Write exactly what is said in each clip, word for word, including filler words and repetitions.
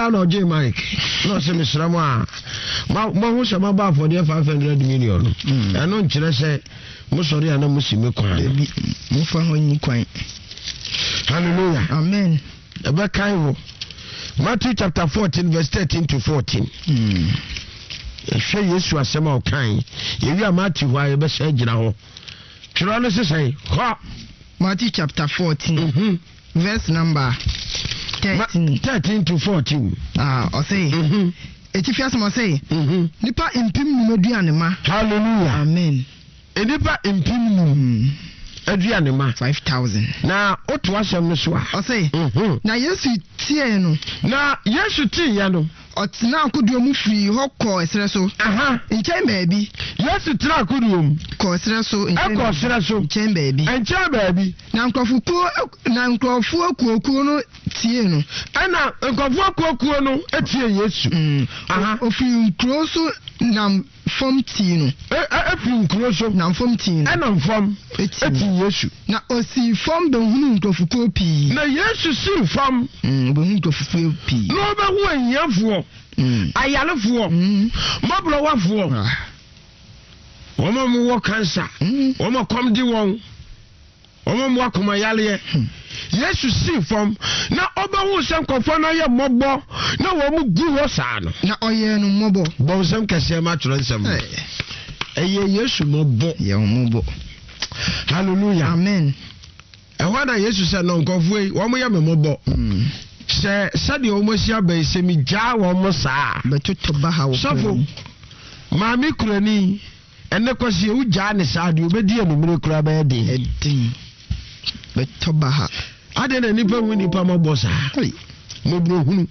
ya no je Mike no se mesra mo a ma ho se ma ba for the five hundred million e no nkire se mo sori ana mo si me kwan mo fa ho nyi kwan. Hallelujah. Amen. Eba kai wo Matthew chapter fourteen verse thirteen to fourteen. Mm. Ehwe Yesu asema o kan. Ye wi Matthew ho aye be sha gina ho. Twiro no se sai. Ho. Matthew chapter fourteen. Mhm. Verse number thirteen. thirteen to fourteen. Ah, o say. Mhm. Eti asema say. Mhm. Nipa impim nu aduane ma. Hallelujah. Amen. Enipa impim nu aduane ma five thousand. Na oto asem no so a. O say. Mhm. Na Yesu tie no. Na Yesu tie ya no. Otina akoduo mu firi ho kɔ esere so. Aha. Nkyɛn baabi. Yesu tira akoduo mu. Kɔ esere so. Akɔ esere so. Nkyɛn baabi. Nkyɛn baabi. Na nkrɔfokuo na nkrɔfoɔ kuokuo no tie no. Ɛna nkrɔfoɔ kuokuo no etie Yesu. Mm. Aha. Ofiri nkuro so nam fam tie no. E efiri nkuro so nam fam tie no. Ɛna mfam eti Yesu. Na osi fam behunu nkrɔfokuo pii. Na Yesu si fam. Mm, behunu nkrɔfokuo pii. Na obehu ahiafoɔ. Mm. Ayalefoɔ. Mm. Mabrowafoɔ. Ah. Wɔn mo wɔ cancer. Mm. Wɔn mo kom di wɔn. Wɔn mo akoma yale. Yesu si fam na obehu sɛ nkɔfɔ na yɛ mmɔbɔ na wɔn mo gu hɔ saa no. Na ɔyɛ no mmɔbɔ. Bɔnsɛm kɛseɛ ma twerɛ nsɛm. Ɛyɛ Yesu mmɔbɔ. Yɛ mmɔbɔ. Hallelujah. Amen. Ɛhɔ na Yesu sɛ no nkɔfɔ yi wɔn mo yɛ mmɔbɔ. Mm. Sɛ sɛdeɛ wɔn mo ahyia bɛyi sɛ mi gyaa wɔn mo saa. Bɛtoto ba ha wɔ. Sɔfo maame kurani ɛnɛ kɔsi ewu gyaa ne saa deɛ obedi enumere kura bɛyɛ den. Ɛdin. Bɛtɔ ba ha. Ade na nipa hu nipa ma bɔ saa. Mo buro hunu.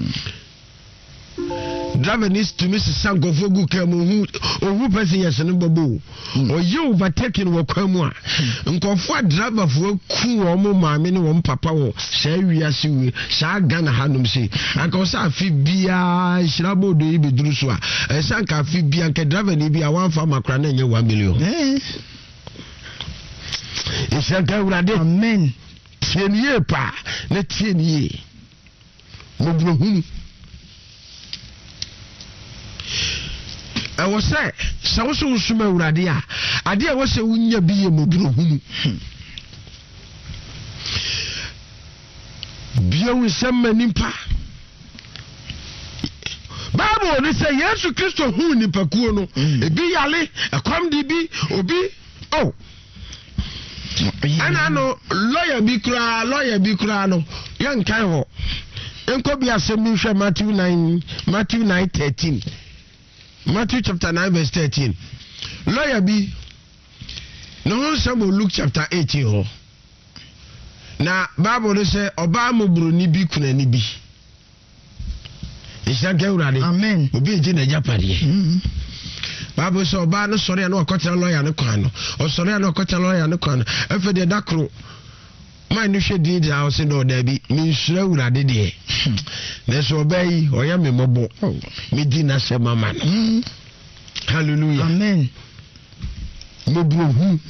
Driver needs to miss Sankofu gu kam ohu ohu person yes no bobo. Oye overtaking wɔ kwan mu a. Nkɔfo driver fo ku wɔ mo maame ne wɔ papa wɔ saa wiase we saa Ghana hanom se. Anka wo sa afi bia hyirabo do yi beduru so a. Ɛsa anka afi bia anka driver ne bia wan fa makra na nye one million. Eh. Isaka urade. Amen. Tienie pa na tienie. Mo buro hunu. I was say, so so suma uradia. Adia was a wunya be a mobile hunu. Bio with some manimpa. Bible, they say, yes, to Christo who ni pacuno, a be yale, a com D B, obi. Oh, and I know lawyer Bikra, lawyer Bikrano, young Cairo. Uncle be a semi Matthew nine, Matthew nine thirteen. Matthew chapter nine verse thirteen. Lawyer B. No some Luke chapter eighteen ho. Na Bible say oba mo buru ni bi kuna ni bi. Isaka urade. Amen. Obi eje na japade. Mm. Bible say oba no sori na okotera lawyer ne kwan no. O sori na okotera lawyer ne kwan no. Efe de dakro. My new shade did house in order be mean slow raddy de. There's obey or yam mobo. Me dinner say man. Hallelujah. Amen. Mobu.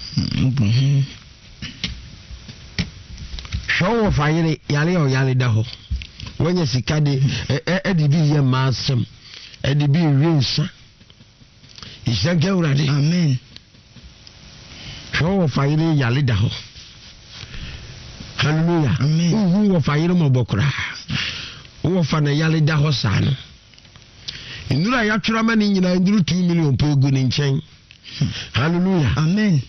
Show of fire yale or yale daho. When you see caddy, Eddie be your massam, Eddie be rinsa. He said, get ready. Amen. Show of fire yale daho. Hallelujah. Amen. Who of fire mobokra? Who of an yale daho san? In Nura Yatraman in Indru two million pogun in chain. Hallelujah. Amen.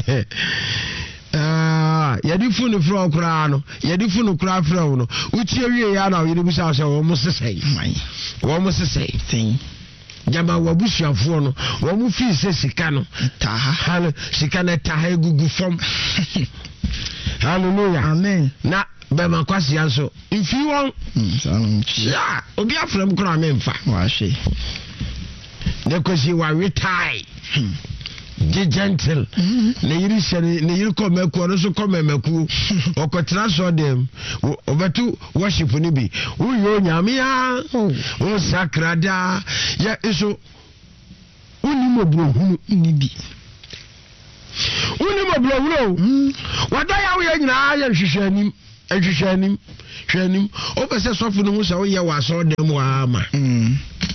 Ah, Yadifun from Crano, Yadifun craft frown, which area yana, you was almost the same. Almost the same thing. Jama Wabusha Fono, Wamufi says Sikano, Taha, Sikana Taha Gugu form. Hallelujah. Amen. Na Bema Kwasi also. If you want, yeah, Obia from Kramemfa. Washi. Because you are retired. Be gentle. Na yiri shere na yiri ko meku no so ko meku okotra so dem obetu worship ni bi wo yo nyame ya wo sakrada ya eso uni mo brohunu ni bi uni mo brohunu wada ya wo ya nyina ya hwehwe anim ehwehwanim hwanim o pese sofo no hu se wo ye wa so dem wa ama mm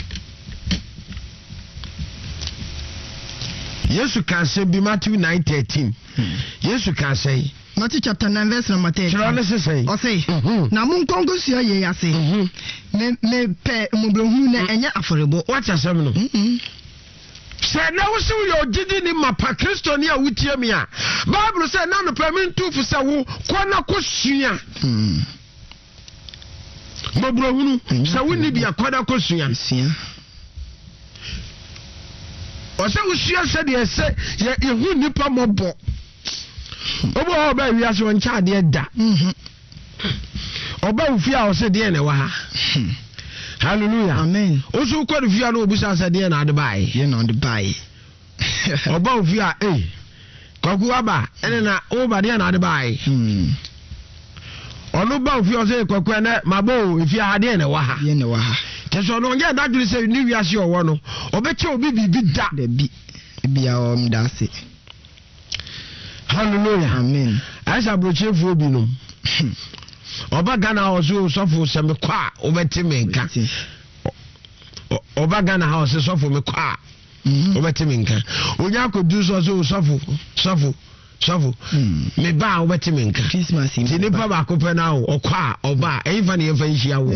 Yesu kan say bi Matthew nine thirteen Yesu kan say Matthew chapter nine verse number thirteen. Chira ne say o say na mun kongo sua ye yase me me pe mobrohu na enya aforebo what asem no say na wo se wo gidi ni mapa Kristo ni a wutie me a Bible say na no permit to fu say wo ko na ko sua mobrohu no say wo ni bia ko na ko sua sia o say wo sua say de say ye hu nipa mobo obo oba wi aso ncha de da mhm oba ufi a o say de na wa ha hallelujah amen oso ko de fia no obusa say de na ade bai ye na ade bai oba ufi a eh kwaku aba ene na o ba de na ade bai mhm onu ba ufi o say kwaku na mabo ifi a de na wa ha ye na wa ha teso no nge da duru say ni wi ase owo no obeche obi bibi da de bi bia o mdase hallelujah amen asa brochefu obi no oba Ghana oso sofo se me kwa obeti me nka oba Ghana house sofo me kwa obeti me nka onya kodu so so sofo sofo sofo me ba obeti me nka Christmas ti ni pa ba ko pe na okwa oba efa ne efa nhia wo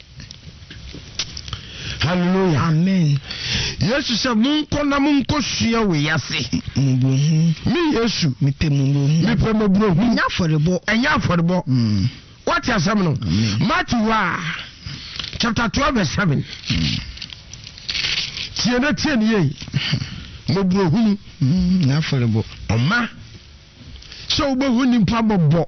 hallelujah amen Yesu se mun ko na mun ko sua we yase mbohu mi Yesu mi pe mbohu mi pe mbohu nya forebo enya forebo mm what you say no Matthew chapter twelve verse seven tie na tie ne yi mbohu mm nya forebo oma so mbohu ni pa bobo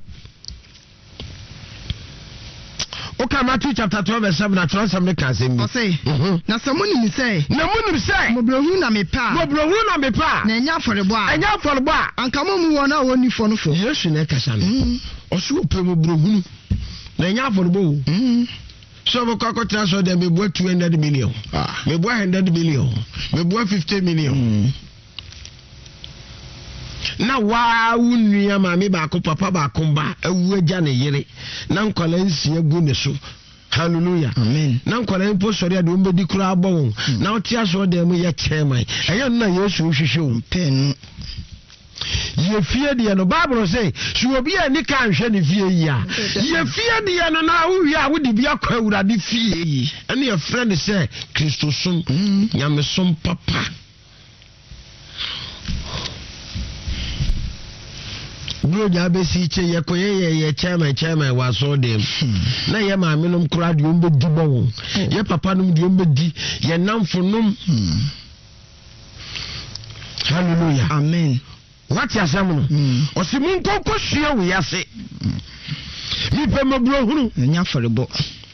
okay Matthew chapter twelve verse seven na trans am ka say o say na samuni mi say na munum say mobrohu na me pa mobrohu na me pa na nya forebo a enya forebo a anka momu wona woni fo no fo Yesu na ka sa no o so pe mobrohu na nya forebo mm so bo ko tra so dem be bo two hundred million ah me bo one hundred million me bo fifty million mm na wa wunua ma me ba ko papa ba ko ba awu agya ne yere na nkwala nsia gu ne so hallelujah amen na nkwala mpo sori ade ombedi kura abon na otia so dem ye chairman eya na Yesu hwehwe pen ye fie de no Bible say so obi ani ka nhwe ne fie yi a ye fie de no na wo wi a wo de bia kwa awurade fie yi ene ye friend say Kristo som nyame som papa bro ja be si che ye koye ye ye chairman chairman wa so dem na ye ma menum kura de ombe di bon ye papa num de ombe di ye namfo num hallelujah amen what ya samu o si mun ko ko hia we yase mi pe mabro hunu nya forebo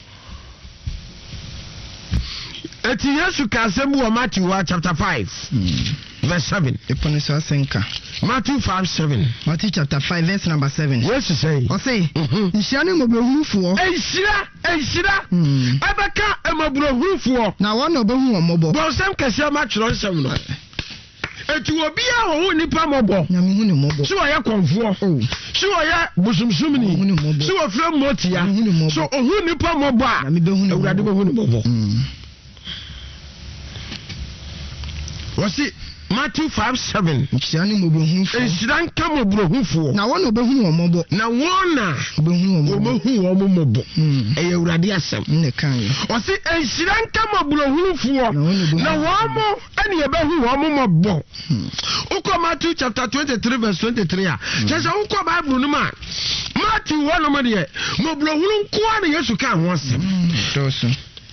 eti Yesu ka asem wo Matthew chapter five verse seven epone so asenka Matthew five seven Matthew chapter five verse number seven Yesu say o say nhia ne mobrohufuo enhira enhira abaka emabrohufuo na wona obehu omobo bo sem kese ma chiro nsem no eti obi a wo nipa mobo nyame hu ne mobo so ya konfuo so ya busumsumni so ofre motia so ohu nipa mobo a nyame behu ne awurade behu ne mobo wasi Matthew five seven nchiani mobrohufuo enhira nka mobrohufuo na wona obehu omobo na wona obehu omobo obehu omobo e awurade asem ne kan wasi enhira nka mobrohufuo na womo ene ebehu omobo uko Matthew chapter twenty-three verse twenty-three a chesa uko Bible no ma Matthew one no de mobrohunu nko na Yesu ka ho asem toso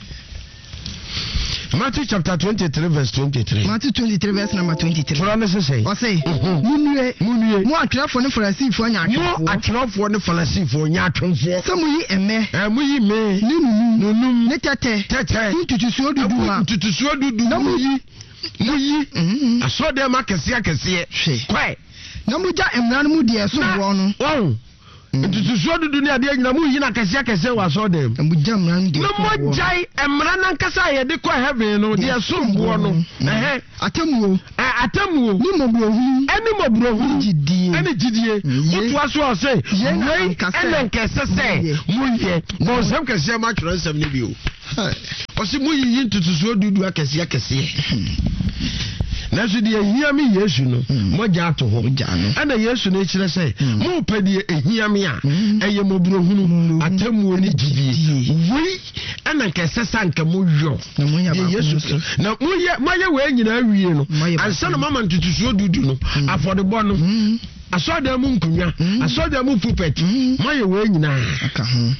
Matthew chapter twenty-three verse twenty-three Matthew twenty-three verse number twenty-three Fura ne say o say munue munue mu atwerefo ne farisifo nya atwerefo mo atwerefo ne farisifo nya atwerefo samu yi eme eh mu yi me ni nunu nunum ne tete tete tutusuo dudu ma tutusuo dudu na mu yi mu yi asode ma kese akese hwe kwai na mu ja emra no mu de eso bo no won ntutusuo dudu ne ade nyina mu yi na kase kase wa so dem mu jamran de no mo jai emra nan kasa ye de ko heaven no de sombo no eh atamuo atamuo ni mobrohu eni mobrohu jidie eni jidie mutua so o say wey enen kase se mu ye bo sem kase ma twere sem ne bi o o si mu yi ntutusuo dudu akase akase na so de ehia me Yesu no mo ja to ho ana Yesu na kire say mo padi ehia me a eye mobrohunu atamuo ni jidie wi ana kase sanka mo yo na mo nya ba Yesu na mo ye mo ye we nyina awie no ansa na mama ntutusuo dudu no afodebo no asoda mu nkunya asoda mu pulpit mo ye we nyina aka ho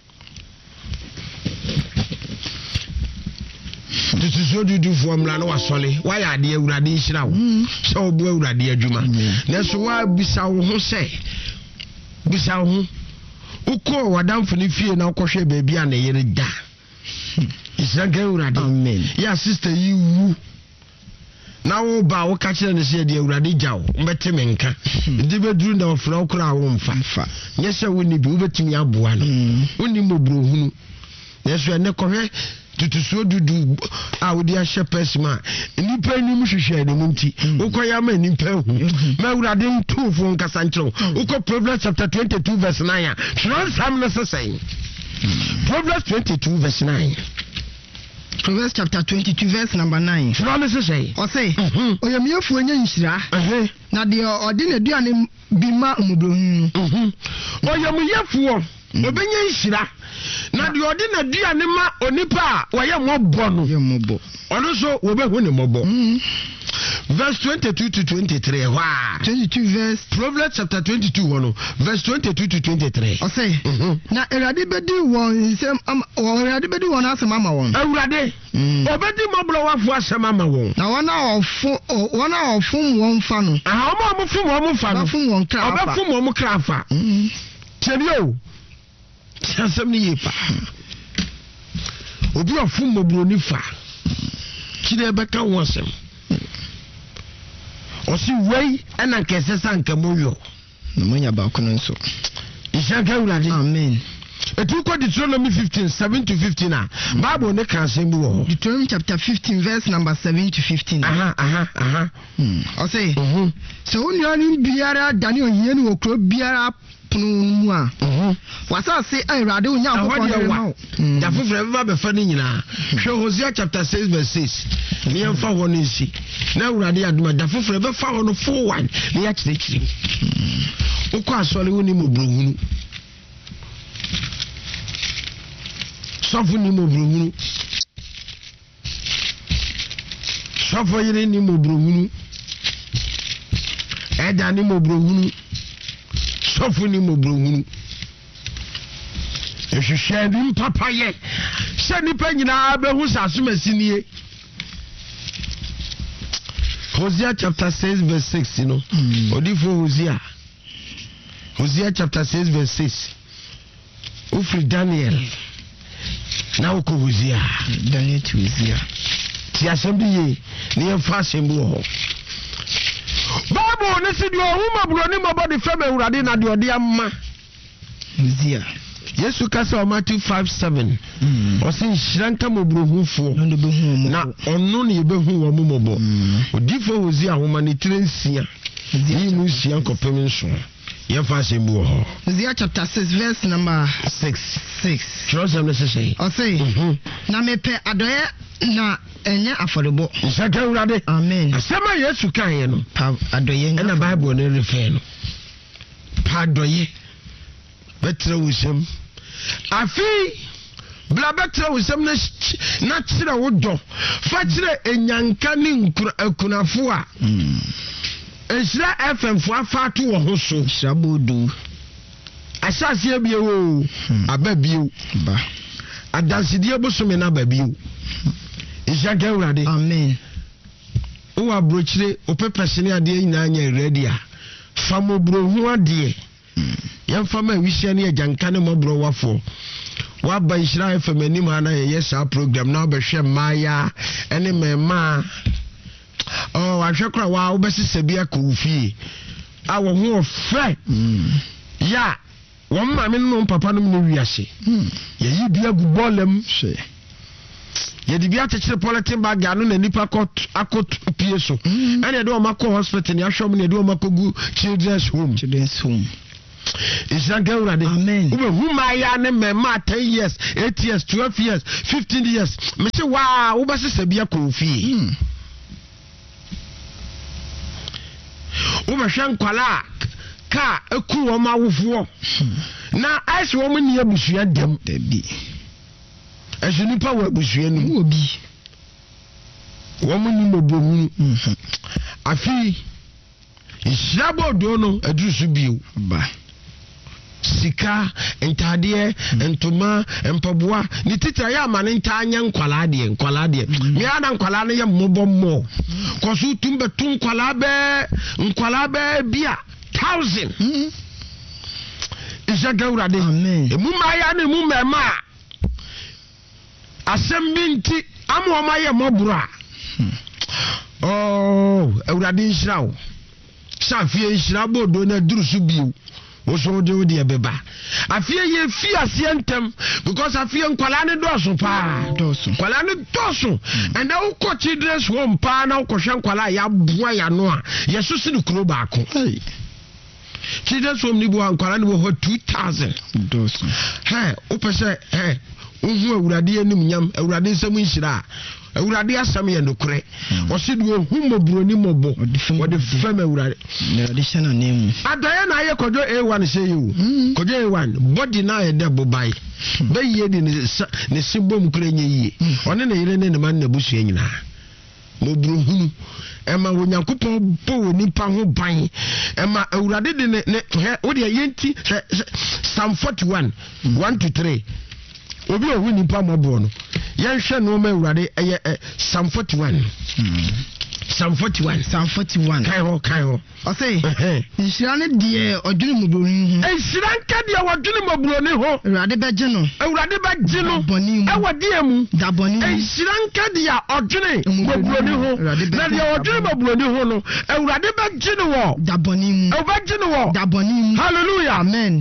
tutusuo dudu formula no wasole wa ya de awurade nhira wo se obo awurade adwuma na so wa bisa wo ho se bisa wo ho uko wadamfo ne fie na ukohwe baabi a na yere da isaga awurade amen ya sister yi wu na wo ba wo ka kire ne se de awurade gyawo mbete menka de beduru na ofra okura wo mfa nye se woni bi wo betimi aboa no woni mobrohunu na so ne kohwe tutusuo dudu a wodi a shepherd ma nipa ni mu hwehwe ne mu nti ukoya ma nipa hu ma awurade ntufo nkasa nkyerɛ uko Proverbs chapter twenty-two verse nine twerɛ sam na sesɛn Proverbs twenty-two verse nine Proverbs chapter twenty-two verse number nine twerɛ na sesɛn o say oyamiefo nya nhyira na de ɔde ne duane bi ma mubrohunu oyamiefo obenya nhyira na de odi na dua ne ma onipa a waye mobo no ye mobo ono so wo be hu ne mobo verse twenty-two to twenty-three wa twenty-two verse Proverbs chapter twenty-two wono verse twenty-two to twenty-three o say na erade bedi won sem erade bedi won asem ama won erade obedi moblo wafo asem ama won na wona ofo wona ofum won fa no ah omo mo fum won fa no ofum won kra fa obefum won kra fa tebio asem ni yepa obi ofum mobro ni fa kire beka wonsem osi wei ena kese sanka moyo na monya ba kono nso ishanka urade amen etu ko Deuteronomy fifteen seven to fifteen a Bible ne kan sem bi wo Deuteronomy chapter fifteen verse number seven to fifteen aha aha aha o say so oniani biara dani ohie ni okro biara mu a wasa se ayrade onya akoko wa da fofre ba be fa ni nyina hwe Hosea chapter six verse six ni emfa ho no nsi na urade aduma da fofre be fa ho no four one ni ya kirekire ukọ asole woni mobrohunu sofu ni mobrohunu sofu yire ni mobrohunu eda ni mobrohunu sofu ni mobrohunu ehwehwe ni papa ye se nipa nyina be hu sasomasinie Hosea chapter six verse six you know odifo Hosea Hosea chapter six verse six ufri Daniel na uko Hosea Daniel to Hosea ti assemble ye ni emfa assemble ho Bible ne si dio huma bro ni mabodi feme urade na dio de amma Hosea Yesu kasa o Matthew five seven o sin shranka mobrohufo na ono ne yebehu wo mobo odifo Hosea homa ne trensia ni mu sia nkopem nso ye fa assemble ho Hosea chapter six verse number six six Trust them say say o say na mepe adoye na enya afodebo nsaka urade amen asema Yesu kan ye no pa adoye na Bible ne refer no pa adoye betre wusem afi bla betre wusem na na kire wodo fa kire enyanka ni nkura akunafo a Esra F M fo afatu wo ho so shabodu asase abie wo ababio ba adansidie bosome na babio ishaga urade amen o abrochire o pepesene ade nyina nya ready a famobro hu ade yemfa ma wihia ne ajanka ne mobro wafo wa ba Esra F M anim ana ye sa program na obehwe maya ene mema oh ahwekra wa obesise bia ko fie a wo ho ofe ya wɔn maame no papa no mu wiase yɛyi bi agu bɔɔlɛm hwɛ yɛde bi akyekyere polythene bag ano na nipa akɔ pie so ɛna yɛde wɔn akɔ hospital na yɛahwɛ mu na yɛde wɔn akɔ gu children's home children's home Isra Gawrade. Amen. Ube humaya ne mema ten years, eight years, twelve years, fifteen years. Me say wow, ube se sebia kofi. Ube hwan kwala ka eku wo ma wofuo. Na ice wo mu ne abusua dem da bi. Esu nipa wo abusua nu obi. Wo mu ni mobohu. Mhm. Afi Isra bodo no adrusu biu ba. Sika entade entoma empaboa ni titra ya ma ne ntanya nkwala de nkwala de me ana nkwala ne ye mmobɔ mmɔ kosu tumbe tun nkwala be nkwala be bia thousand Isra Gawrade amen emu ma ya ne mu mema asem binti amu ma ye mobura oh Awurade Isra o Safie Isra bodo na durusu biu Oso de odi ebeba. Afie ye fi ase ntem because afie nkwala ne doso pa. Doso. Nkwala ne doso. And na ukọ children's home pa na ukọhwe nkwala ya boa ya no a. Yeso si ne kuro ba ko. Hey. Children's home ni bo nkwala ne bo two thousand. Doso. He, upese he. Uhu Awurade anim nyam, Awurade nsem nhira. Awurade asam ye nokure. Osi du ohu mobroni mobo. Wode fam Awurade. Na de shana name. Adaya na ye kojo A one say you. Kojo A one body na ye de bobai. Be ye di ne sibom kure nye yi. One na yire ne ne man na busu nyina. Mobru hunu. Ema wonyankopon bo nipa ho ban. Ema Awurade de ne he wo de yenti Psalm forty-one one to three. Obi ohu nipa mobo no. Yen hwe no ma Awurade eye Psalm forty-one. Psalm forty-one. Psalm forty-one. Kai ho kai ho. O say, Isra ne de odwene mobroni ho. Isra nka de odwene mobroni ho. Awurade beje no. Awurade beje no. E wode emu. Da boni mu. Isra nka de odwene mobroni ho. Na de odwene mobroni ho no. Awurade beje no wo. Da boni mu. E beje no wo. Da boni mu. Hallelujah. Amen.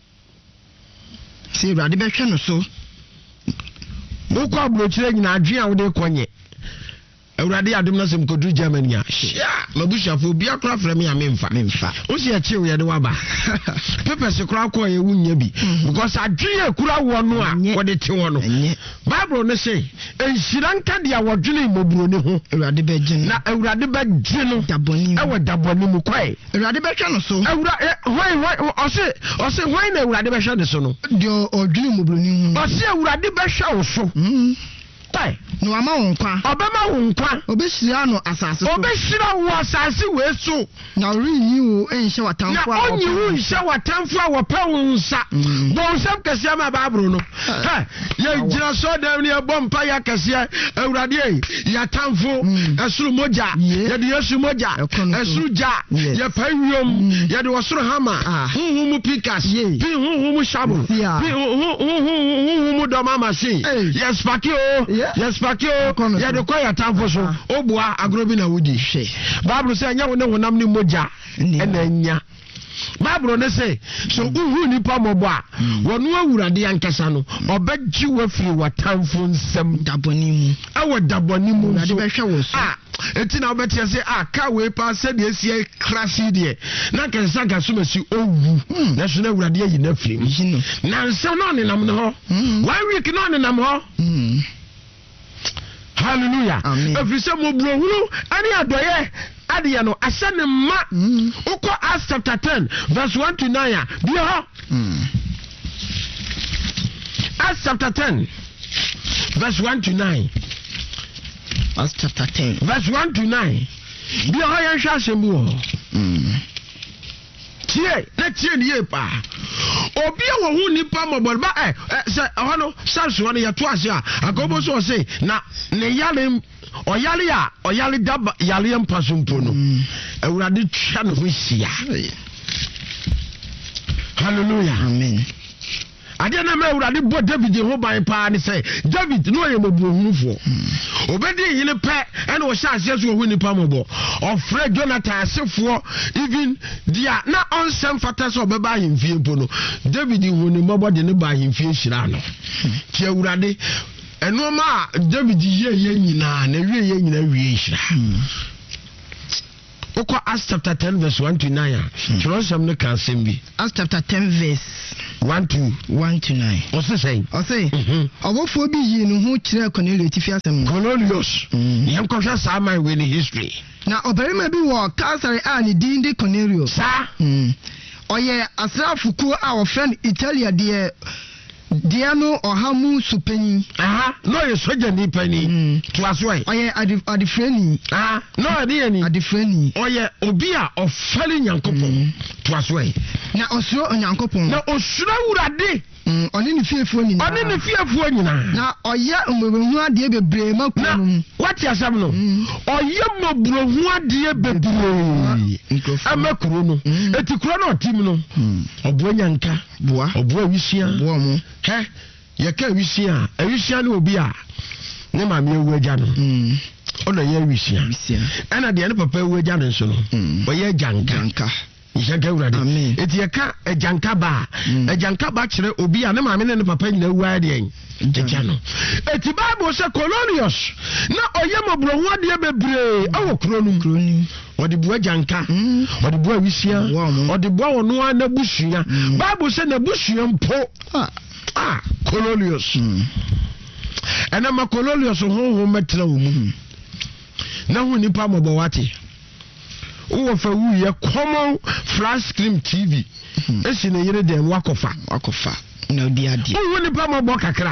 See Awurade behwe no so. Wokọ abrochire nyina adwen a wode konye. Awurade adom na sem kodu Germany a. Sha, mabushafo bia kra fra me a memfa. Memfa. O se achi we de waba. Pepe se kra ko ye wunya bi. Because adwen akura wo no a wode te wo no. Bible no say, enhira nka de a wodwene moburo ne ho. Awurade beje no. Na Awurade beje no. Daboni mu. E wo daboni mu kwai. Awurade behwe no so. Awurade hoi hoi o se o se hoi na Awurade behwe de so no. De odwene mobroni ho. O se Awurade behwe wo so. Mhm. Tai. No ama won kwa. Obema won kwa. Obeshira no asase so. Obeshira wo asase we so. Na ori wo enhye watamfo a. Na onyi wo nhye watamfo a wopa wo nsa. Bo nsam kase ma Bible no. Ha, ye gira so dem ne bompa ya kase Awurade yi. Ya tamfo esuru moja. Ye de Yesu moja. Esuru ja. Ye pa wiom. Ye de osuru hama. Huhumu pikas. Bi huhumu shabu. Bi huhumu do mama sin. Yes pakio. Yes pakio. Ya de kwa ya tamfo so. Obua agrobi na wudi hwe. Bible say anya wo ne honam ni moja. Ena nya. Bible ne say so uhu nipa mobo a wonu Awurade ankasa no obegji wafiri watamfo nsem daboni mu. Awo daboni mu. Awurade behwe wo so. Ah, eti na obetia say ah ka we pa se de esie krasi de. Na kansa gaso masi owu. Na so na Awurade ayi na firi mu. Na nsem no ne nam ne ho. One week no ne nam ho. Mm. Hallelujah. Efise mobro huru ani adoye adiye no asane ma uko Acts chapter ten verse one to nine bi ho. Acts chapter ten verse one to nine. Acts chapter ten verse one to nine. Bi ho yan hwa asemu ho. Tie, na tie nie pa. Obi a wo hu nipa mobol ba eh se ho no Samson no ye to ase a akobo so say na ne yale oyale a oyale daba yale mpasompo no Awurade twa no ho hia. Hallelujah. Amen. Ade na ma Awurade bo David ho ban pa ne say David no ye mobrohunufo. obedi hine pe and o sha ase so hu nipa mobo ofre Jonathan asefo even dia na onsem fata so obeba ahemfie mpo no David hu ni mobo de ne ba ahemfie hira no ti awurade eno ma David ye ye nyina na wie ye nyina wie hira Oko Acts chapter ten verse one to nine. Jerusalem ne kan sembi. Acts chapter ten verse one to one to nine. What's the saying? I say. Obofo bi yi no ho kire Cornelius tifi asem. Cornelius. Yem kwahwa sa man we ni history. Na obarima bi wo Caesarea a ne din de Cornelius. Sa. Mm. Oye asrafukuo a wo friend Italia de Diano Ohamu Supeni. Aha, no ye soja ni pani. To aswai. Oye adifreni. Ah, no ade ni. Adifreni. Oye obi a ofale Nyankopon. To aswai. Na osuro Nyankopon. Na osuro urade. Mm, oni ni fiefo nyina. Oni ni fiefo nyina. Na oye mmobuhu ade bebre makunu. Na what you asam no? Oye mmobuhu ade bebre. Amakuru no. Eti kuro no tim no. Obo nyanka. Boa. Obo awisia. Boa mo. He ye ka awisia. Awisia no obi a ne ma me ewu agya no. Mm. Ono ye awisia. Awisia. Ana de ne papa ewu agya no so no. Oye janka. Janka. Ishanka urade. Eti ye ka ejanka ba. Ejanka ba kire obi a ne ma me ne papa nyina ewu ade en. Eja no. Eti Bible say Cornelius na oye mobro hu ade bebre awo kro no kro ni. Odi bua janka. Odi bua awisia. Odi bua wono ana busua. Bible say na busua mpo. Ah, Cornelius. Ena ma Cornelius ho ho metra wo mu. Na hu nipa mobo wate. Wo fa wu ye common flash screen T V. Esi na yire dem wakofa, wakofa. Na odi ade. Wo nipa mobo kakra.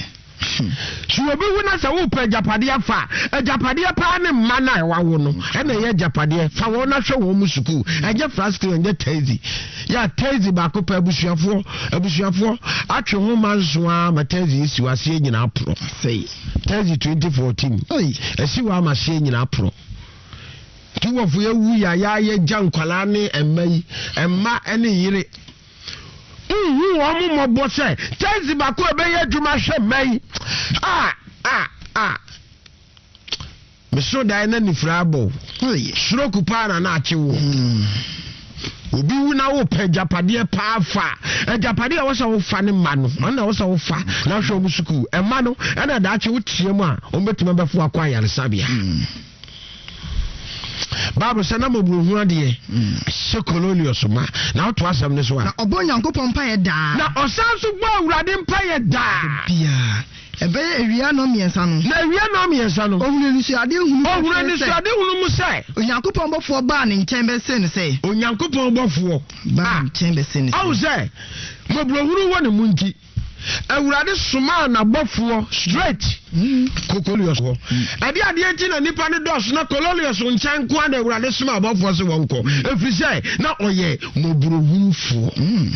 So obi wona sa wo pa japade afa. Japade pa ne mma na wa wo no. E na ye japade fa wo na hwe wo mu suku. Eje flash screen nje tezi. Ya tezi ba ko pa abusuafo, abusuafo atwe ho manso a ma tezi isi wase nyina apro. Sei. Tezi twenty fourteen. Oi, esi wa ma se nyina apro. Tuwo fu ye wu ya ya ye jankwala ne emai, emma ene yire. Uhu wa mu mobo se tezi ba ko ebe ye adwuma hwe mai. Ah ah ah. Meso dai na nifrabo. Oi, suro kupa na na achewo. Obi wu na wo pe japade pa afa. E japade a wo so wo fa ne ma no. Na wo so wo fa na hwe mu suku. E ma no e na da ache wo tie mu a o betuma befu akwa yaresabia. Bible say na moburu ade se Cornelius ma na to asem ne so a na obo Nyankopon pa ye da na osan so gbo awurade mpa ye da bia ebe ewia no miensa no na ewia no miensa no ohunu ni so ade hunu ohunu ni so ade hunu mu sai Onyankopon bofo ba ne nchen be se ne sei Onyankopon bofo ba nchen be se ne sei awu say moburu hunu woni munti awurade soma na bofo straight Cornelius ho ade ade enti na nipa ne dos na Cornelius nchen ko na awurade soma bofo se wonko efrise na oye moburuhunfo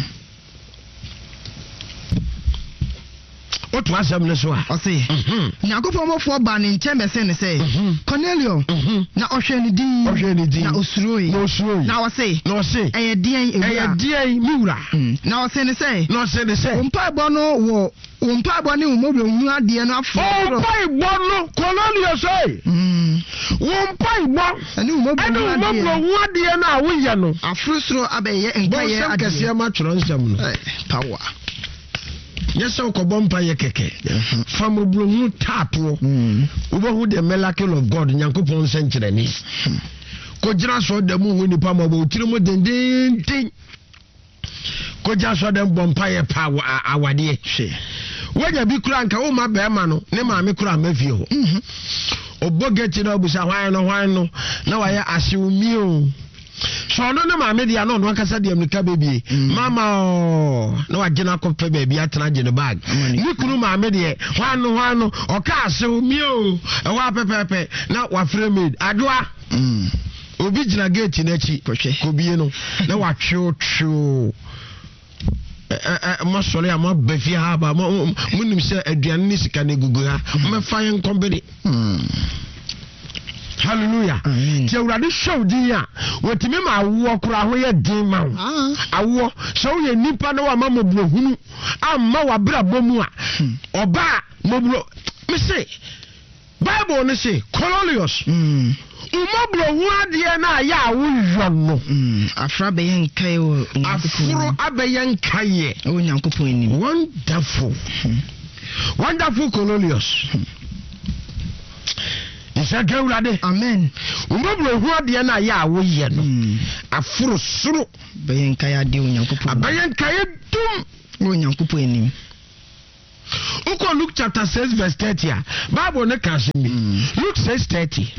otu asem ne so a ose Nyankopon bofo ba ne nchen be se ne sei Cornelius na ohwe ne din ohwe ne din na osuroi na osuroi na ose na ose eye dien ewura eye dien miwura na ose ne sei na ose ne sei umpa bo no wo umpa bo ne umobro hu ade no afo umpa bo no Cornelius oi mm umpa bo ani umobro hu ade no a wo ye no afrusro abeye enkaye ade kase ma tworo nsam no power yes o ko bompa ye keke fam obrohu tapo ubo hu the miracle of God Nyankopon senkyere ni ko gira so da mu hu nipa ma bo tiri mu denden tin ko gira so da bompa ye pa awade hwe wanya bi kura nka wo ma be ma no ne ma me kura ma fie ho obogeti na obusa hwan no hwan no na wa ye asiumi o so no na ma me dia no no akasa dia mnika bebie mama no agina ko pe bebie atena gene bag ni kunu ma me dia hwan no hwan no o ka asiumi o e wa pepepe na wa frame adoa mm obi gina gate na chi ko bie no na wa twu twu eh mo sole am bafie ha ba munim se aduane ni sika na gugu ha me fa yen kombedi hallelujah ti awurade show din a wotimi ma awo kura ho ye din ma awo so ye nipa na wa ma mobrohunu amma wa bra bomu a oba mobro me say Bible ne say Cornelius. Mm. Umabro hu ade na ya awo no. Mm. Afra be yen kai wo. Afro abeyen kai. O Nyankopon ni. Wonderful. Mm. Wonderful Cornelius. Mm. Isa gawrade. Amen. Umabro hu ade na ya awo ye no. Mm. Afro suru be yen kai ade o Nyankopon. Abeyen kai dum o Nyankopon ni. Uko Luke chapter six verse thirty. Bible ne kan se mi. Luke six thirty.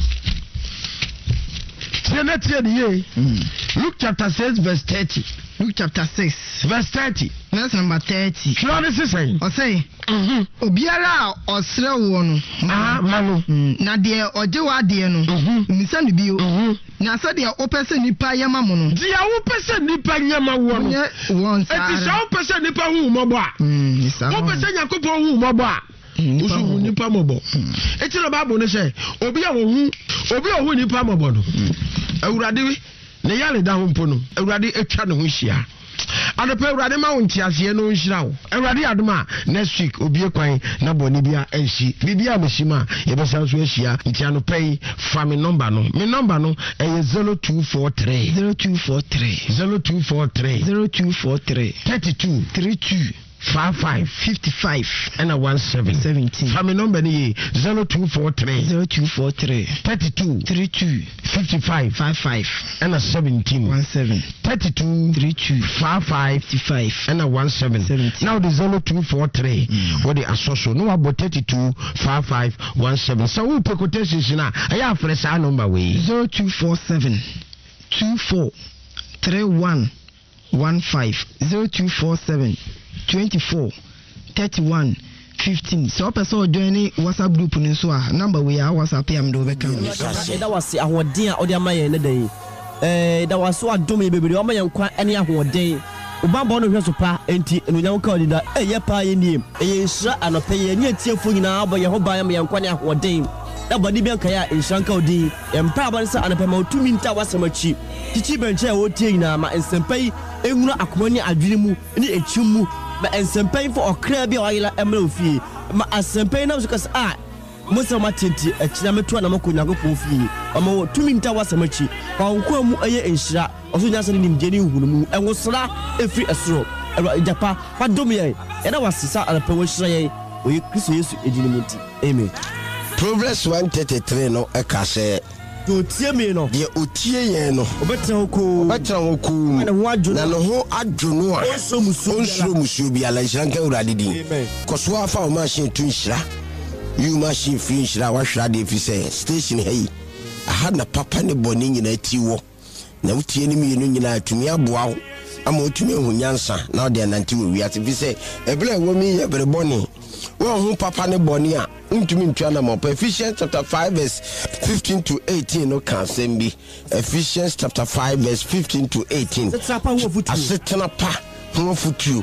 Mm. Luke chapter six verse thirty. Luke chapter six verse thirty. Verse number thirty. What is it saying? O say, mhm. Obiara osre wo no. Ah, manu. Na de oje wa de no. Misa no bio. Na so de opese nipa yema mo no. Dia opese nipa yema wo no. Won sa. Eti sa opese nipa hu mo bo a. Mm, isa. Opese Yakobon hu mo bo a. Usu hu nipa mo bo. Eti no Bible ne say, obi a wo hu, obi a hu nipa mo bo no. Awurade wi ne yale da ho mpo no. Awurade etwa ne ho hia. Adope Awurade ma wo ntiase no nhira wo. Awurade adoma next week obi ekwan na boni bia ensi. Bibia meshima ye besa so ahia. Nti anopai fa me number no. Me number no e zero two four three zero two four three zero two four three zero two four three thirty-two thirty-two five five fifty-five and a one seven seventeen. Family number ni zero two four three zero two four three thirty-two thirty-two fifty-five five five and a seventeen one seven thirty-two thirty-two five five fifty-five and a one seven seventeen. Now the zero two four three mm. what the associate no about thirty-two five five one seven. So we put quotations na aya fresh number we zero two four seven two four three one one five zero two four seven twenty-four thirty-one fifteen. So person join the WhatsApp group ni so a number we are WhatsApp am do be kan. That was ahoden a odi amaye ne dey. Eh that was so adome bebre o maye nkwa ene ahoden. Ubamba no hwe so pa enti enu nya nka odida eh ye pa ye niem. Eh nhira anope ye nya tiefo nyina abo ye ho ban me nkwa ne ahoden. Da body bi nka ya nhranka odi. Empa aba se anope ma otumi nta wasamachi. Tichi benche e wotie nyina ma ensempai enwura akomani adwene mu ne echimu. Ma ensempai for okra bi awayela emra ofie ma asempai na so kasa ah musa matenti echina metu na makonya gopon fie ama tumi nta wasamachi kwa nkwa mu eye enhira oso nya se ni mjeni hunu mu enwosra efri esoro ejapa fadom ye e na wasisa alapa wo hira ye oyi Kristo Yesu edini muti amen. Proverbs one thirty-three no e ka se otie me no de otie yen no obetra hoko obetra hoko na ho adwo na ho adwono a onso musu onso musu bi ala nhranka urade din koso afa o machine tu nhira you machine free nhira wa hwra de fi se station hey aha na papa ne boni nyina tiwo na utie ni mienu nyina atumi aboa wo ama otumi hu nyansa na o de nanti wo wi ati fi se ebele wo mi ye bere boni wo hu papa ne boni a untumi ntwa na mo Ephesians chapter five verse fifteen to eighteen no kan sembi. Ephesians chapter five verse fifteen to eighteen asetena pa ho futu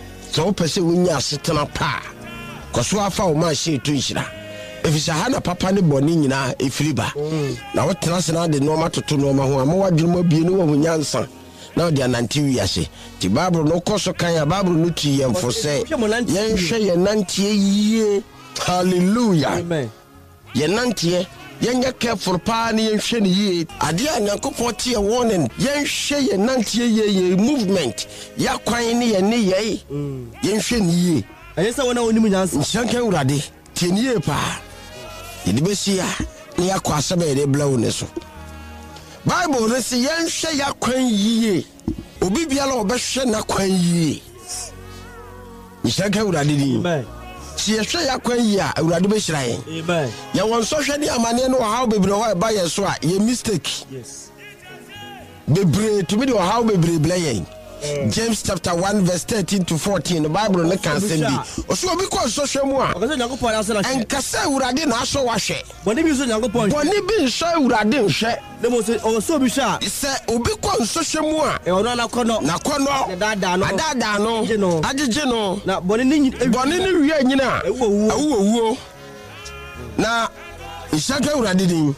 so pese wonya asetena pa koso afa o ma she to nhira efisa ha na papa ne boni nyina efiriba na wotena se na de no matoto no ma ho ama wadwuma bie no wo nyansa na de ananti wi ase ti Bible no koso kan ya Bible no ti yemfo se yen hwe ye nantie yie. Hallelujah. Amen. Ye nantie yenye careful pa ni yenhwe ni ye ade a Nyankopon tie warning yenhwe ye nantie ye ye movement ya kwan ni ye ni ye yenhwe ni ye ayesa wona woni munyansa nsanka urade tie ni ye pa ye de besia ni yakwa asabe de blawo ne so Bible ne se yenhwe ya kwan yiye obi biala obehwe na kwan yiye nsanka urade di amen. Si yehwe yakwan yi a Awurade be hira yen amen ya won so hwe ni amane no how bebre ho ba ye so a ye mistake yes bebre to be the how bebre ble yen James chapter one verse thirteen to fourteen the Bible ne kan sem bi oso obi ko so hwe mu a enkase Awurade na aso wa hwe boni bi so Nyankopon boni bi so Awurade hwe le mo se o so bi hwa se obi ko so hwe mu a e ono na kono na kono dada no dada no agege no na boni ni boni ni wie nyina awuwo awuwo na isaka Awurade din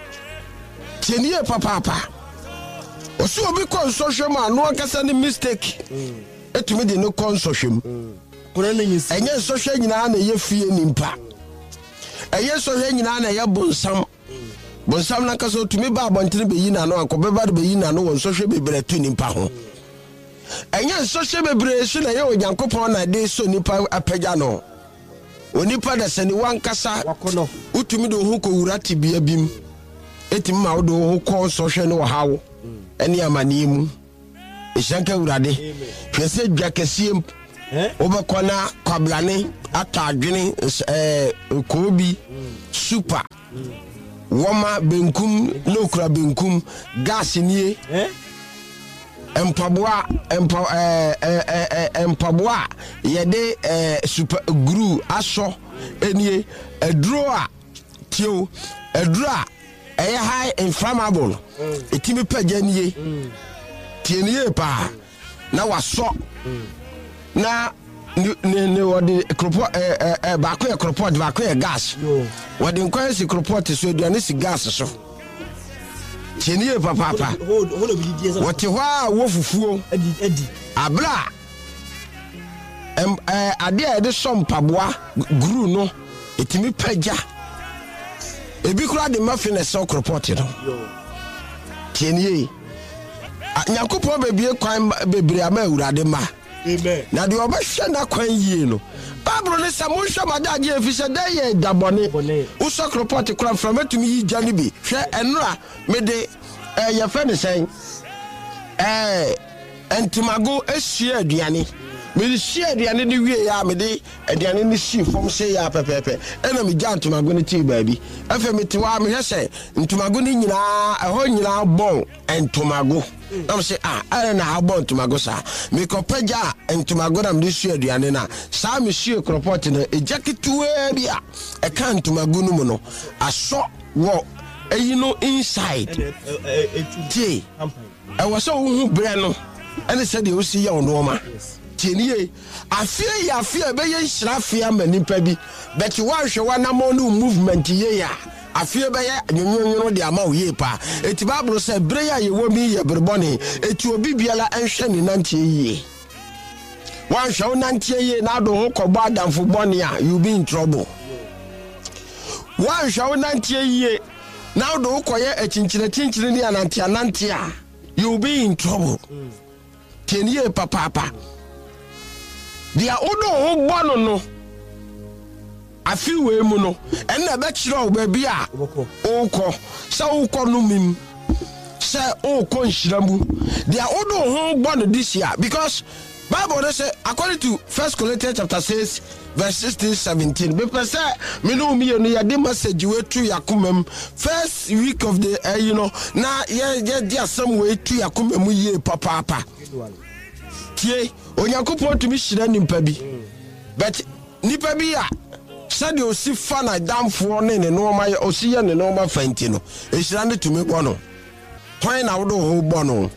tienie papa papa oso obi ko so hwe mu a no akasa ni mistake etumi de no kon so hwe mu kono ni nyisi enye so hwe nyina na ye fie nimpa ɛyɛ so hwɛ nyina na ɛyɛ bonsam bonsam na ka so tumi ba abɔntene beyi na no akɔ bɛba de beyi na no wɔ so hwɛ bebre tu nipa ho ɛnyɛ so hwɛ bebre so na yɛ Onyankopɔn na de so nipa apagya no onipa da sɛ ni wankasa wakono utumi do ho ko wura tibia bim etimi ma wo do ho kɔ so hwɛ no wɔ hawo ɛne amane mu ɛhyɛnka wurade hwɛ sɛ dwa kɛseɛ eh obekona kwablane atadwene eh kobi super woma benkum lokura benkum gas nie eh empaboa empa eh eh empaboa yede eh super glue aso enie eduro a tio eduro a eh high inflammable etimi pagya nie tienie pa na waso na ne ne wodi kropo eh eh ba ko e kropo ba ko e gas wodi nkwan si kropo te so aduane si gas so tienie papa papa woti hwa wo fufuo edi edi abla em eh ade a de som paboa guru no etimi pagya ebi kura de mafine so kropo te no tienie Nyankopɔn bebie kwan bebre ama awurade ma amen na de obehwe na kwan yie no Bible ne sa mo hwe madage efise da ye dabone wo so report kura from atumi yi gya ne bi hwe enura me de eh ye fe ne sen eh entimago ehia aduane me de hia aduane ne wie ya me de aduane ne hia fom se ya pepepe ena me gya entimago ne ti baabi afa me ti wa me hwe se entimago ne nyina eho nyina bon entimago am say ah ara na habon tumago sa me ko pagya entumago na me hia aduane na sa me hia report na ejaketuwa bia e kan tumago no mu no aso wo eyi no inside tie e wo so hu bre no ene se de o si ya ono ma tienie afie ya afie be ye nhira afie amanipa bi but wa hwe wa na mo no movement ye ya afie be ye nyonyonyo de ama oye pa eti Bible say breya ye wo mi ye berebone eti obi biala enhwe ni nantie yie wan hwe nantie yie na do ho kobo adamfo bone a you be in trouble wan hwe nantie yie na do ho koye achinchire chinchire ni anantie anantie a you be in trouble tienie papa papa dia odo ho bono no afi we mu no ena be kire o ba bi a okọ se okọ no mim se okọ nhiramu dia odo ho bono this year because Bible they say according to First Corinthians chapter six verse sixteen seventeen be say me no mi no ya de message we to yakomam first week of the uh, you know na ye ye dia some we to yakomam ye papa papa tie Onyankopɔn tumi hyira nimpa bi but nipa bi a sade o si fa na damfo ne ne no ma o si ye ne no ma fanti no ehyira ne tumi bɔ no kwan na wodo ho bɔ no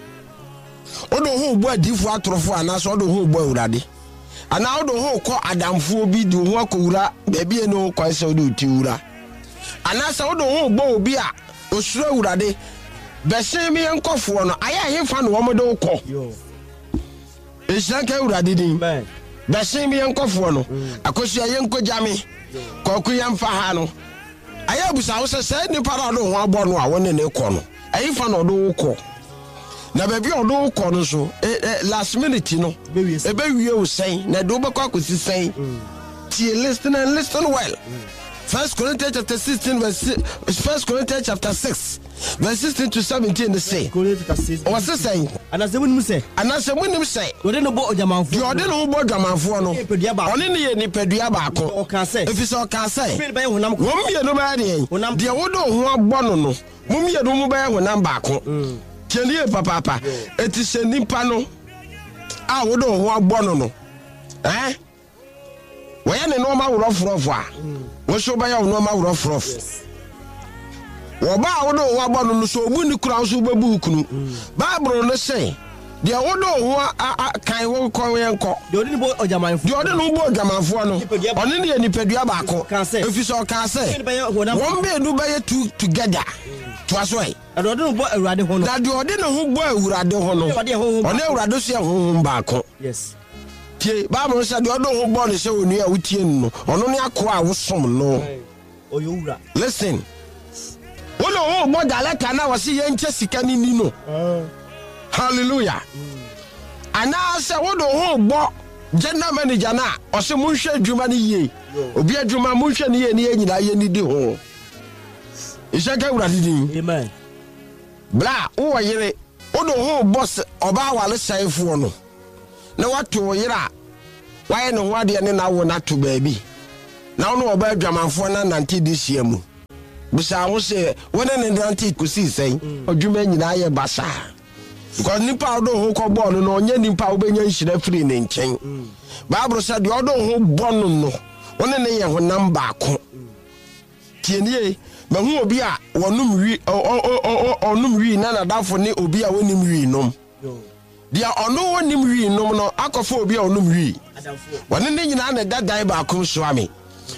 odo ho bɔ adifo atorofo ana so odo ho bɔ awurade ana odo ho kɔ adamfo bi di ho akowura ba bi eno kwan se odo tiwura ana sa odo ho bɔ obi a osuro awurade bɛsen mi nkɔfo no aya hefa no wɔm de kɔ yo ehyira ka awurade din bɛsen mi nkɔfo no akosu aye nkɔgyame kɔku yɛmfa ha no aya busa wo sɛ sɛ ni para do ho abɔ no a wone ne kɔ no ayi fa no do kɔ na baby odo kɔ no so last minute no e be wie o sɛn na do be kɔ akosi sɛn tie listen and listen well First Corinthians chapter sixteen verse First Corinthians chapter six verse sixteen to seventeen they say what's the saying anase munim say anase munim say ode no bo ojamanfo di ode no bo ojamanfo no one ne ye ni padua ba ko o kan say if so kan say won me no ba de de wodo ho abɔ no no mum ye no mu ba honam ba ko tienie papa papa eti se nipa no a wodo ho abɔ no no eh waya ne no ma wurofrofo a wo so ba ya no ma wurofrof wo ba wodo ho abɔ no so obu ni kura so bebu kunu Bible no say de wodo ho kan wo ko yenko de odi ni bo ojamanfo de odi no bo ojamanfo no oni ne ni padua ba ko efi so kan say won be du ba ye together to aso e ade odi no bo awurade ho no na de odi no ho bo awurade ho no oni awurade so ye ho ba ko yes tie Bible say de odo ho bo ne se oni a wutie no ono ne akoa wo som no oyowura listen wono ho mo daleta na wose ye nche sika ni ni no hallelujah ana se wono ho bo general manager na o se mo hwe adwuma ni ye obi adwuma mo hwe ni ye ni nyina ye ni di ho isaka wura didi amen bla wo yire wono ho boss oba wale saifo no na wato yira waye no wade ne na wo na to baabi na wono oba adwamanfo na nante disia mu bisa wo se wona ne nante kusi sen adwuma nyina ye basa because nipa do ho ko ball no onye nipa wo benya nhira free ne nchen bible said the odo ho bonu no wona ne ye ho number ko tienie ma hu obi a wonum wi onum wi na na dafo ne obi a wonim wi nom dia ono wonim wi nom no akofo obi a onum wi wona ne nyina na dadai ba ko soame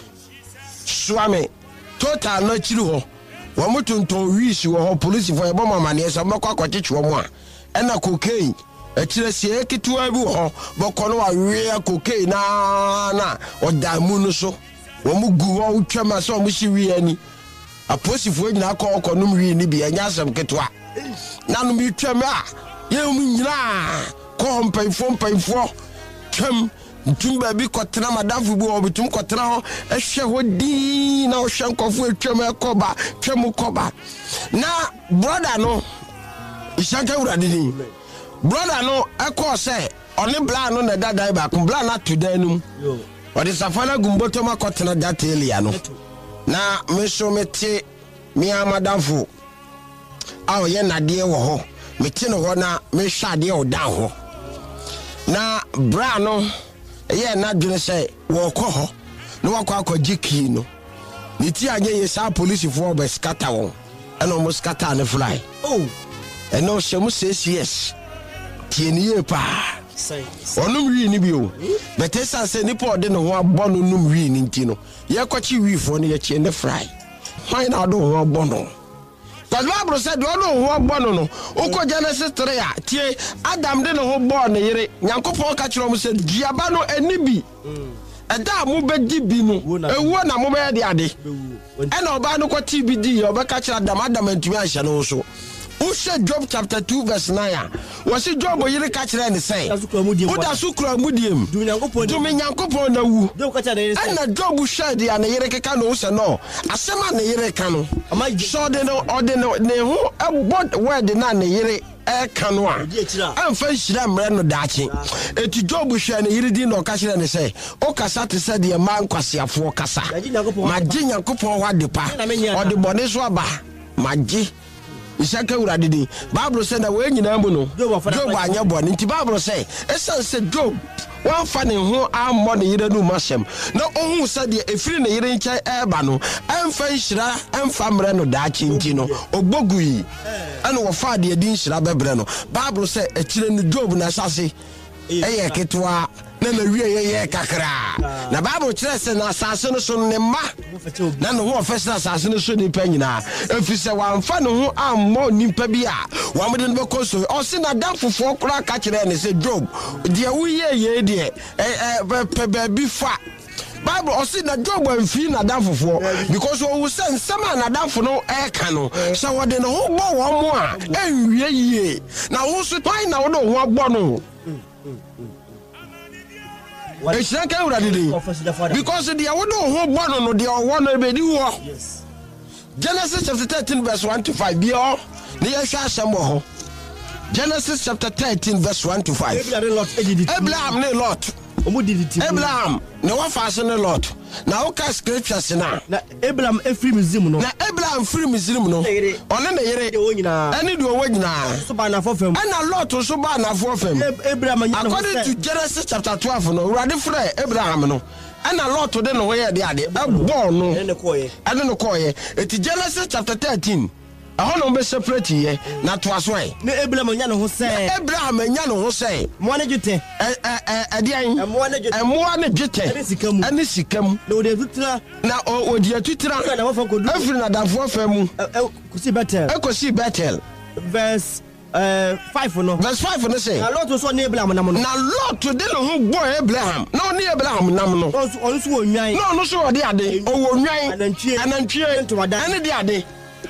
soame total no chiri ho wo mutunton wi si wo ho police for ebo mama ne so makwa kwachichi wo mu a ena cocaine akire sie ketua bi ho bokọ no wa wi cocaine na na odamu no so wo mu gu wo twama so mo si wi ani aposifo nyina akọ ọkọ num wi ni bi anya asem ketua na no mi twam a ye mu nyina ko mpanfo mpanfo twam ntumba bi kotena madafo bi obitum kotena ho ehwe ho di na ohwe nkofo atwam ekoba twam koba na brother no ishanka urade ni brother no ekọ se oni bla no na dadai ba kun bla na tudanum o de safana gumboto makotena datelia no na meso mete mi amadafo awo ye nade wo ho mete no ho na me hwade o dan ho na bra no ye na dwene se wo kọ ho no wakọ akọji ki no ni ti anye ye sa police fo be scatter won ena mo scatter ne fly oh ena shemu yes tieni ye pa onum wi ni bi o betesa se ni po de no ho abọ no num wi ni nti no ye kwachi wi fo no ye chie ne fry why na do ho abọ no but Bible said do no ho abọ no no uko Genesis three a tie Adam de no ho bọ ne yire Nyankopon ka kire mo se duaba no ani bi eda mo be di bi no ewo na mo be de ade ena oba no kwati bi di oba ka kire Adam Adam antumi ahye no so Ushe Job chapter two verse nine. Wasi Job yiri ka kire ne say. Uda sukura mudiem. Dumi Nyankopon na wu. Ana Job share dia na yiri keka no se no. Asema na yiri ka no. So de no ode no ne ho ebod word na na yiri e ka no a. Amfa hira mre no daachi. Eti Job share na yiri di no ka kire ne say. O kasa te say de man kwasiafo kasa. Ma ji Nyankopon wa depa. Ode bone so aba. Ma ji Isaka urade di Bible say na we nyina mu no Job anya bo nti Bible say esa say Job wan fa ne ho ammo ne yire no masem na ohun say de efiri ne yire nkai eba no emfa nhira emfa mre no daachi nti no ogbogui ana wo fa de di nhira bebre no Bible say akire no Job na sase eye ketwa na na wie ye kakra na Bible kire se na asase no so ne ma na no ho ofesa asase no so ni pa nyina efise wan fa no ho ammo nimpa bi a wa mede no bekoso o se na dan fofo kura ka kire ne se Job de wuye ye de eh pe ba bi fa Bible o se na Job amfi na dan fofo because o wu se nsema na dan fo no e ka no se wo de no ho bo wo mo a enwie yie na wo so twan na wo do ho agbo no Eshanka urade di because the awodo ho bono no de owo no be di wo Genesis chapter thirteen verse one to five bi o ne ya hwa asem ho Genesis chapter thirteen verse one to five Abraham ne Lot Abraham ne wa fa se ne Lot na o ka scriptures na na Abraham efiri mizim no na Abraham free mizim no one na yere ene do wo nyina so ba na fofem ana Lot so ba na fofem Abraham nya no according to Genesis chapter twelve no urade frɛ Abraham no ana Lot de no we de ade ebo no ene koye ene no koye eti Genesis chapter thirteen aho no be separate ye na to aso e ne Abraham nya no ho sɛ Abraham nya no ho sɛ mo ne dwete eh eh ade an mo ne dwete mo ne dwete ene sikam ene sikam na o de tutira na o di atutira na wo fa kodu afiri na danfo fa mu kusi Bethel ekosi Bethel verse uh, five no. Verse five no say. Na Lot so ne Abraham nam no. Na Lot de no ho boy Abraham. Na oni Abraham nam no. Onu so onwan. No no so ode ade. O wonwan. Anantwie. Anantwie. Ene de ade.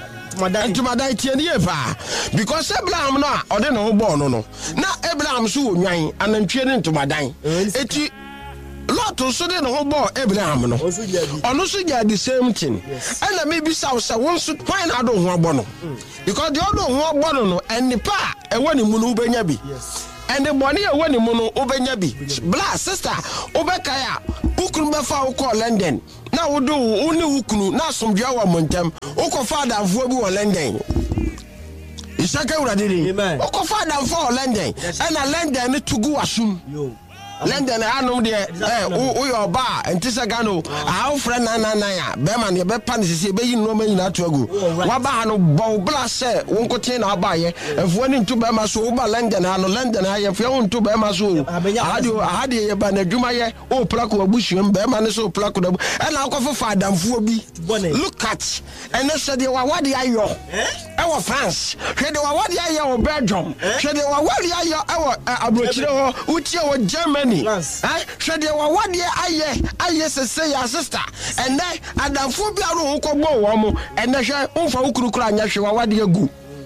Ntumada tie ne yefa. Because Abraham no ode no ho boy no no. Na Abraham so wonwan. Anantwie ne ntumadan. Eti Lot so de no ho boy Abraham no. Ono so ya the same thing. And maybe say say won so why na do ho abo no. Because the other ho abo no enipa e woni mu no ubenya bi. And the money e woni mu no ubenya bi. Bla sister obekaya ukunu be fa wo call London. Na wo do wo ne ukunu na somdua wa montam. Wo ko fa danfo bi wo London. Isaka uradiri. Wo ko fa danfo wo London. And na London ne tugu asum. Yo. London anom de eh wo yo ba entisa gano how friend na na na ya be man ye be pan sisi be yin no ma yin atoagu wa ba no bo bla se wo nkote na ba ye efu ani ntu be ma so wo ba London ha no London ha ye fia wo ntu be ma so ahadi ahadi ye ba na dwuma ye o plako abusuam be ma ne so plako da e na akofo fa adamfo bi look at and say de wa wade ayo e wo France hwe de wa wade ayo wo Belgium hwe de wa wade ayo e wo abrochire ho utie wo Germany. Eh, should you what ye aye aye say your sister and then adamfo bia ro ho kogbo wo mo and then hwe umfa ukurukura anya hwe wa wade agu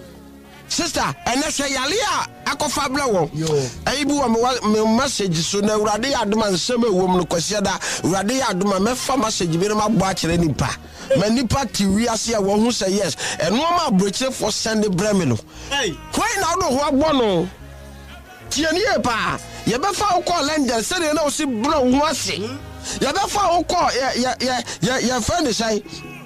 sister and then say yale a akofa bla wo ayi bi wo me message so na urade ya adoma nsem ewom no kwase da urade ya adoma me fa message bi ma bo a kire nipa ma nipa ti wi ase a wo hu say yes eno ma broche for send bremi no hey why na do ho agbo no tienie pa ye be fa ukọ London se na o si bro hu ase ye be fa ukọ ye ye ye ye friend say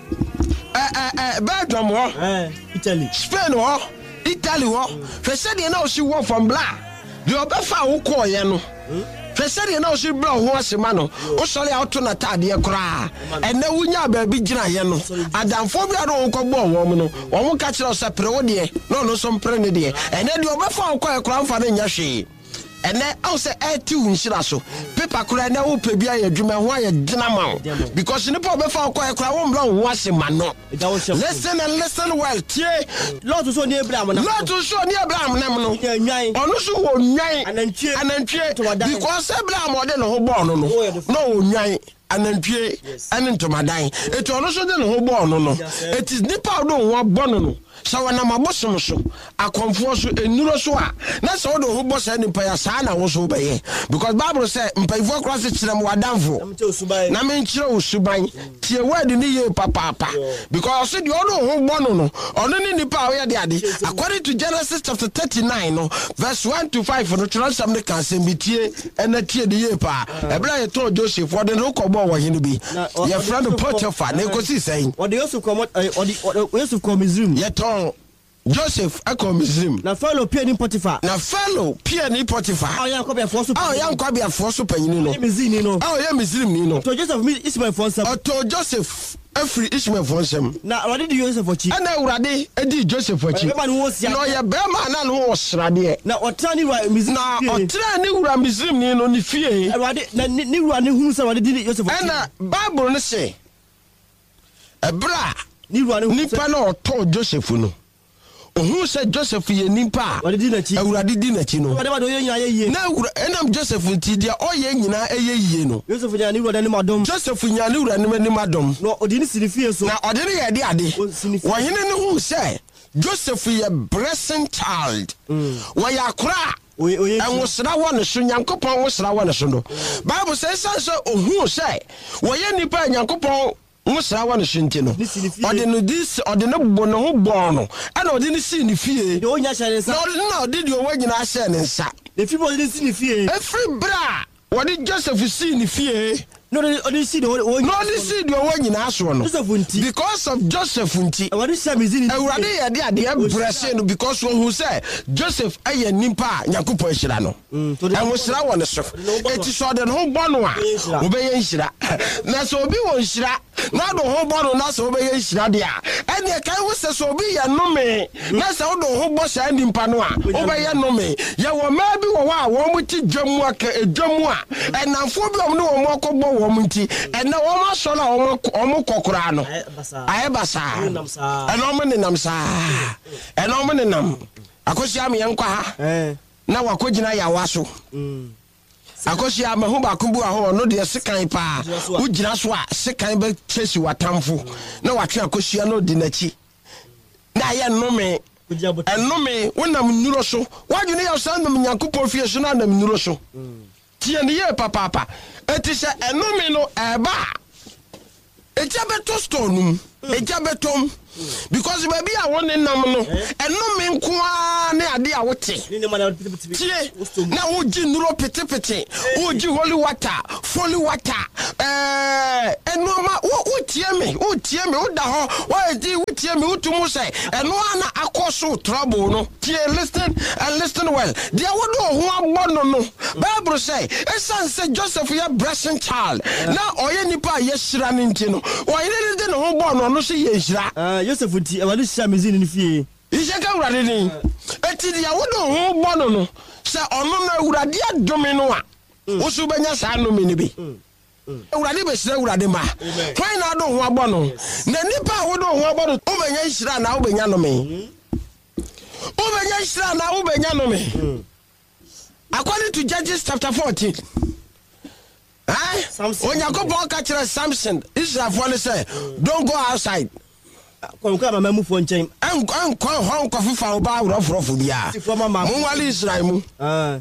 eh eh eh Belgium ho eh Italy Spain ho Italy ho fe se na o si wo from bla de o be fa ukọ ye no fe se na o si bro hu ase ma no o sori auto na tade kura ene wunya ba bi gina ye no adamfo bi ado ukọ gbo wo mo no wo mo ka kire o se pre wo de no no so pre ne de ene de o be fa ukọ ye kura mfa ne nya hwe and then I say eh ti unshira so paper kura na wo pe bia ya dwuma ho ya gina ma because ni pa be fa kwa kura wo mbla wo ase ma no listen and listen well tie Lot so ni Abraham na Lot so ni Abraham na no onu so wo nwan anantwie anantwie because Abraham o de no ho bo no no no wo nwan anantwie anentomadan eto onu so de no ho bo no no it is nipa do wo bo no no so wana mabosom so akomfo so enuro so a na so do ho bo sa nipa ya sa na wo so beye because Bible say mpaifo cross kirem wadamfo na men kire osuban tie word ni ye papa papa because so the ono ho bo no no ono ni nipa wo ye de ade according to Genesis chapter thirty-nine no verse one to five no tro sam ne kan sem bitie ena tie de ye pa ebra ye to Joseph wo de no ko bo wo hinu bi ye friend Potiphar na ko si say wo de Yosef ko wo de Yosef ko Misrim ye to Joseph eko Misrim na fellow pia ni Potiphar na fellow pia ni Potiphar oh yan ko be forso oh yan ko be forso panyini no Misrim no oh yan Misrim ni no to Joseph Ismael fonsam oh to Joseph every Ismael fonsam na urade di Joseph ochi na urade edi Joseph ochi no ya be ma na no osrade na otra ni Misrim na otra ni ura Misrim ni no ni fie urade na ni ura ni hu sa urade di Joseph ochi na Bible no say ebra ni ura ni nipa na oto Joseph no who said Joseph ye nipa awurade di na chi no na enam Joseph ti dia oye nyina eye yie no Joseph nya ni wura ni madom Joseph nya ni wura ni madom no odi ni sinifie so na odi ni ye de ade wo hene ni who say Joseph ye blessing child wo ya kura and was na one so Nyankopon wo sra one so no Bible says so who say wo ye nipa Nyankopon Musra wan shinti no ode no this ode no bo no ho bo no ana ode ni si ni fie do nya hye nsa no no ode di o wanyina hye ne nsa e fi bo ni si ni fie every bra ode Joseph si ni fie no ode si do o no ode si do o wanyina aso no because of Joseph nti ode si amizini awurade ye de ade abrase no because who say Joseph aye nimpa Nyankopon hira no and musra wan so eti so ode no bo no a obeye hira na so obi won hira na do ho bo no na so be ye hira de a ene kai wo se so bi ye no me na so do ho bo sha nimpa no a wo be ye no me ye wo ma bi wo wa wo mu ti dwamu aka edwamu a enamfo bi om no wo mo kogbo wo mu nti ene wo ma so na wo mo kokora no aye basa ene o mo ne nam sa ene o mo ne nam akosia me yankwa ha eh na wakogina ya waso mm akosia me ho ba kubu aho no de sekan pa ugina so a sekan be chesi watamfo na watwe akosia no di nachi na ye nnome ennome wonam nnuro so wadwene ya so nam nyankopon fie so na nam nnuro so tie ne ye papa papa eti se ennome no eba ejabeto stone ejabetom because baby I want nam no ennome nko a ne ade a wote tie na woji nnuro pete pete woji holy water holy water eh enoma wo tie me wo tie me wo da ho wo di wo tie me wo tumu say eno ana akoso trouble no tie listen and listen well dia wo do ho agbo no Bible say esan say Joseph ya blessing child na oye nipa ye hira ne nti no oye de no ho gbo no no so ye hira ah Joseph ti e wale hira mezini ni fie ise ka urade ni eti dia wo do ho gbo no no say ono na urade adome no a wo so benya sa no me ni bi urade be hira urade ma twan na do ho agbo no na nipa wo do ho agbo no o benya hira na wo benya no me o benya hira na wo benya no me according to Judges chapter fourteen eh Onyankopon ka kire Samson Israel for say don't go outside kon ka mama mu fo nchen en kon kon hon ko fufa oba rofrofo bia mo wali Israel mu ah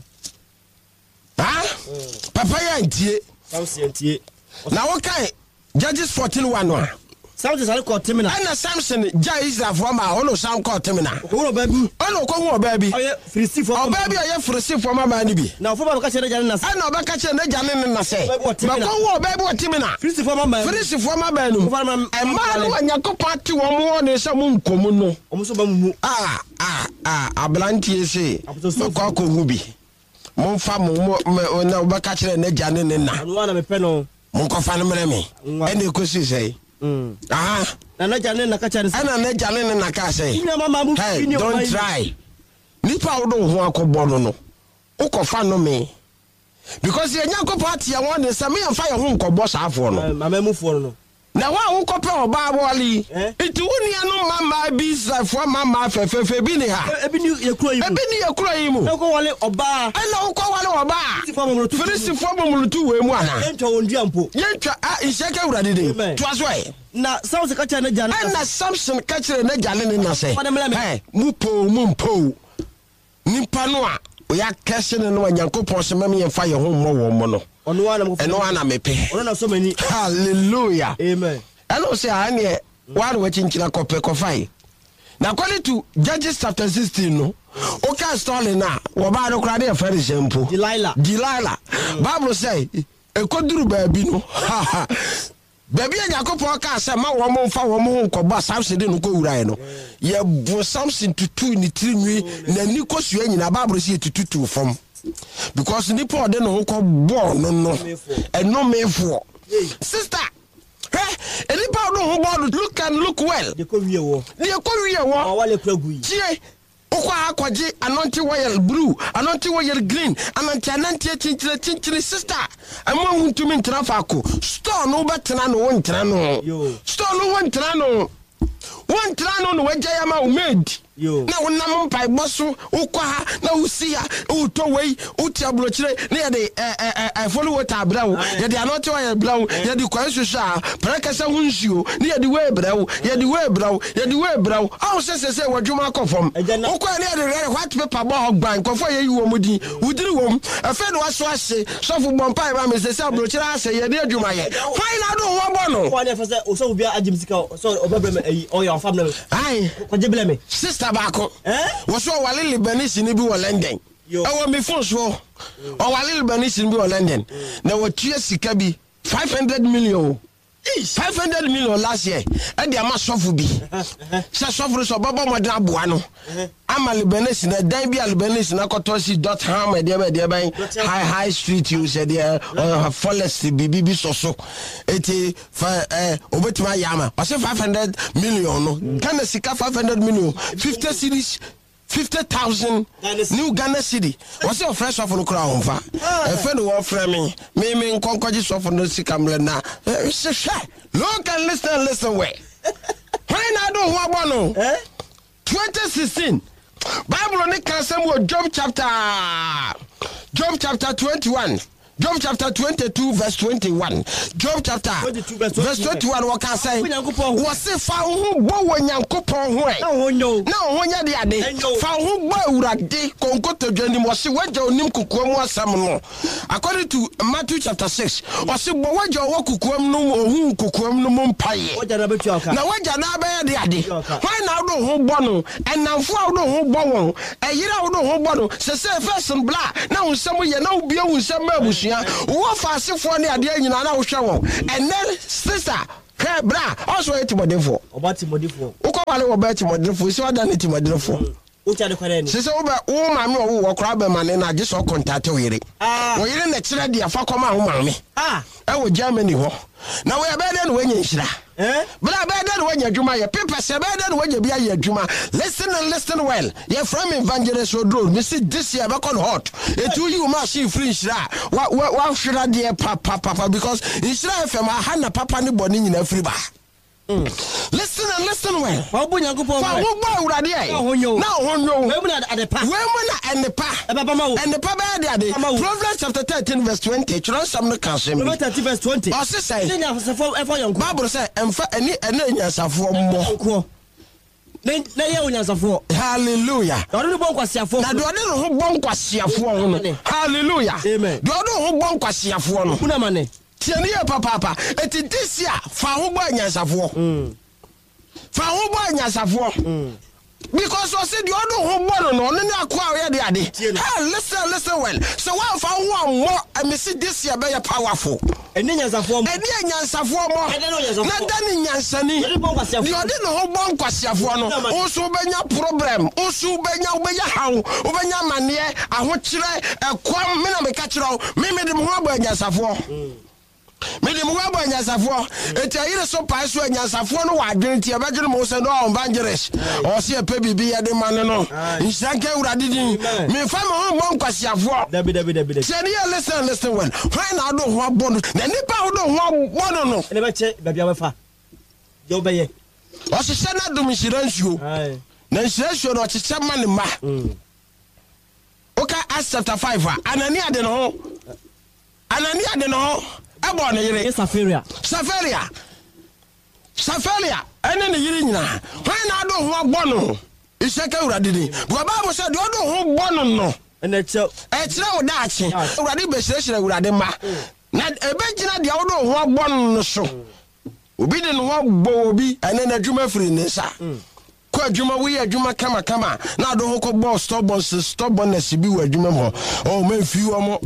ah papa ya ntie Samson ntie na wo kai Judges fourteen one no Samson sare ko temina ana Samson ja Israel for ma ono sam ko temina ko ba bi ono ko hu oba bi oye frisi for oba bi oye frisi for ma ba ni bi na fo ba ka chere jane na se ana oba ka chere na jane ne na se ba ko hu oba bi o temina frisi for ma ba frisi for ma ba nu e ma no Onyankopon ti wo mo ne se mo nkomu no o mo so ba mu ah ah ah ablantie se ko ko hu bi mo fa mo na oba ka chere na jane ne na anu ana me pe no mo ko fa no mere me ene ko si sei mm ah na na jane na ka chere ana na jane ne na ka sei ni mama mu hey don't try nipa wo do ho akobọ no no ukofa no me because ye Nyankopon atia won ne se me yemfa ye ho nkobọ saafo no mama mu fo no na wa wo kope oba aboli itu unia no mama bi safo mama fefefe bi ni ha ebi ni ye kuro yi mu ebi ni ye kuro yi mu na ko wale oba ana wo ko wale oba firisi fo bomulutu we mu ana entwa wondua mpo yentwa a isheke urade de to aso e na Samson ka chere na jane na Samson ka chere na jane ne na se hey mu po mu po nipa no a oya kese ne no Nyankopon se mem ye fa ye ho mo wo mo no ono ana mo eno ana mepe ono na so mani hallelujah amen eno se ane wan we chinchira kope kofai na according to Judges chapter sixteen no o ka story na wo ba do kra de fere sempo Delilah Delilah Bible say e koduru ba bi no baby Nyankopon ka say ma wo mo mfa wo mo nkoba Samson de no ko wura no ye bo Samson tutu ni tirinwi na ni kosu anyina Bible say tutu fom because ni po de no ko bo no no eno mefo sister eh eni pa do ho bo look and look well de ko wie wo de ko wie wo wale pragu yi tie okwa akwaje anonti royal blue anonti royal green anonti ananti chinchire chinchire sister amwa huntumi ntra faako store no betena no wontra no store no wontra no wontra no no wajaya ma umed na wonam mpai boso ukwa ha na usia uto wei uti abrochire na ye de eh eh follow water brawo ye de anonti royal brawo ye de kwanhwehwa prekasa hunsuo na ye de we brawo ye de we brawo ye de we brawo aw sese se wadwuma akofom ukwa na ye de white paper bo hogban kofo ye yiwo mudi udiri wom afa no aso ase sofo bompai ba me sese abrochire ase ye de adwuma ye fine do wo bo no kwa na fa se o so bia agimsika so obabrem ayi o ya family ai ko je blame sister bako eh wo so wale Lebanese ni bi wo London e wo me phone so o wale Lebanese ni bi wo London na wo tua sika bi five hundred million five hundred million last year e dey ama sofu bi se sofu so baba modern aboa no ama Lebanese na dan bi Lebanese na kotosi dot ham e dey be dey ban high high street you said there forest bibi bi so so eti eh obetima yama o se five hundred million no Ghana sika five hundred million fifty cities fifty thousand new Ghana city what's your fresh off on crown fa e fe no offer me me me nkonkoji so for no sikamle na look and listen listen way when I do ho agbo no eh twenty sixteen Bible ne ka some Job chapter Job chapter twenty-one. Job chapter twenty-two verse twenty-one. Job chapter twenty-two verse twenty-one what can say? Was if I who bo Yankopon way? No, no, no, when you're the ade. Found who bo uradi concoto journey was see what your name kukuam some. According to Matthew chapter six, or see what your kukuam no or who kukuam no mumpire. Now what Janabe the ade? Why now no who bono and now for no who bono a year no who bono say first and blah now some you know be some what fast for the idea in an show and then sister her bra also it modifo about modifo ukobale obet modifo so that it modifo ucha de kware sister oba wo ma me wo kwra be mane na je so contact we yire ah wo yire na kire dia fa koma ho ma me ah e wo Germany ho na we be den we nya nhira eh bra be den we nya dwuma ye paper se be den we nya bia ye dwuma listen and listen well ye from evangelist Odro me see this year be call hot it you machine free nhira wa wa nhira de papa papa because nhira F M ha na papa ne boni nyina free ba. Mm. Listen and listen well. How boy Yankopon? How boy urade ai? Now honyo. We mun at the pa. We mun and the pa. And the pa be dey. Proverbs chapter thirteen verse twenty. Chiro some no can say. Proverbs thirteen verse twenty. O se say. Bible say emfa eni ena nyansafo mo. Na ye onyansafo. Hallelujah. Do do bon kwasiafo. Na do do ho bon kwasiafo no. Hallelujah. Amen. Do do ho bon kwasiafo no. Kuna mane. Tiani ya papa eti this year fa ho bo anyansafo mm fa ho bo anyansafo mm because we say the other ho bo no no ne akwa we de ade hey listen listen well so one fa ho mo and me see this year be powerful eni nyansafo mo eni nyansafo mo na dani nyansani the other no ho bo nkwasiafo no o so benya problem o so benya obenya hawo obenya mane aho kire ekwam me na me ka kire me me de ho bo anyansafo Mede mu wa banya safo eti ayire so pa so anya safo no wa adwen ti abadwene mo se no evangelist o se pe bibi ya de man no nsanke urade din me fa mo ho mo nkwasiafo dabi dabi dabi se ne listen listen well why na do ho abono na nipa ho do ho abono no ne be che babi abefa yo beye o se se na dum shiransuo na shiransuo no che che man ma oka Acts chapter five anania de no anania de no abo na yire Safaria Safaria Safaria ene ne yire nyina hwan na do ho abono iseka urade din bo Bible say do do ho bono no ene che e kire wo daache urade be hire urade ma na ebe gina de wo do ho abono no so obi de no ho bo obi ene na dwuma firi ne sa ko adwuma we adwuma kama kama na do ho ko bo stubborn stubbornness bi wo adwuma mo oh man fi wo mo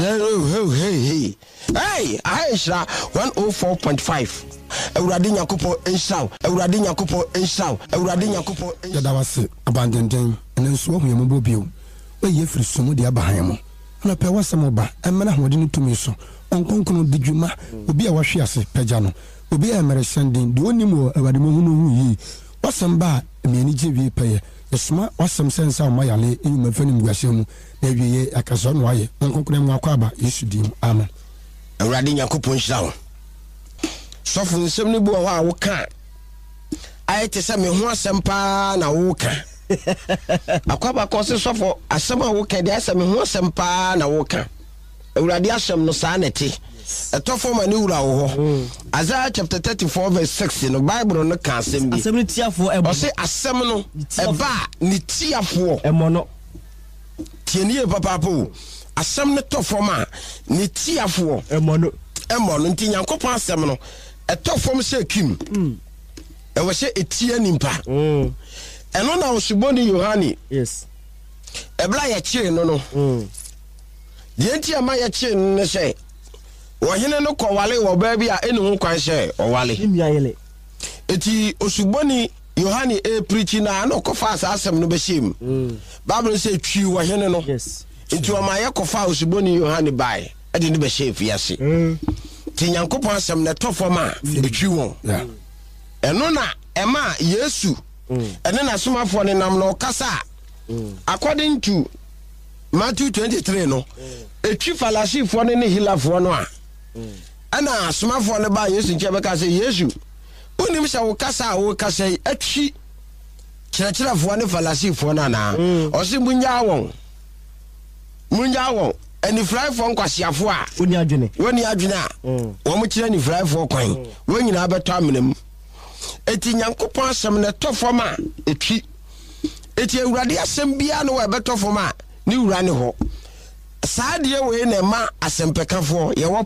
hey hey hey Aisha one oh four point five Ewurade Nyankopon ensaw Ewurade Nyankopon ensaw Ewurade Nyankopon yada wase abandenden ene nso ho yemo bobio we ye firi somo de abahan mo na pe wasem oba emena hode no tumi so onkonkono diguma obi a wahwe ase pagya no obi a mere sending de onimo Ewurade mo hu no hu yi wasem ba emiani jewie peye yesma wasem sensa o mayale enyuma fani mguasemu na wiye akaso no aye onkonkono mu akwa aba Yesu dim amen. Ewurade Nyankopon hyira sofo nsem ne bu wa wo ka ayete se me ho asem pa na wo ka akwaba ko se sofo asem a wo ka de asem me ho asem pa na wo ka Ewurade asem no sa nete etofo ma ne wura wo ho Isaiah chapter thirty-four verse six no Bible no ka asem bi asem ne tiafo ebo o se asem no eba ne tiafo emo no tienie papa po asem ne tofo ma ne tiafo emo no emo no nti Nyankopon asem no etofo se kim mm e wo se etia nimpa mm eno na osuboni Yohane yes ebla ya chire no no mm ye ntia ma ya chire no se wo hene no ko wale wo ba bi a enu ho kwan se o wale imiayele eti osuboni Yohane e preach na no ko fa asem no be shim mm Bible say twi wo hene no yes eti o ma ye ko fa osuboni Yohane bai e de no be shef yase mm ti Nyankopon asem na tofo ma etwi won yeah eno na ema Yesu ene na somafo ne nam no kasa according to Matthew twenty-three no etwi falasifo ne ne hilafo no a ana somafo ne ba Yesu nche be ka se Yesu unim sha wo kasa wo kasa etwi kyerɛkyerɛfoɔ ne falasifoɔ no anaa ɔse munyaa wɔn munyaa wɔn anifraefoɔ nkwasiafoɔ a woni adwene woni adwene a wɔn kyerɛ anifraefoɔ kwan wɔn nyinaa bɛtɔ amenam eti nyankopɔn asɛm ne tɔ fam a etwi eti awurade asɛm bia no wɔ bɛtɔ fam a ne wura ne hɔ saa deɛ wei na ma asɛmpɛkafoɔ yɛwɔ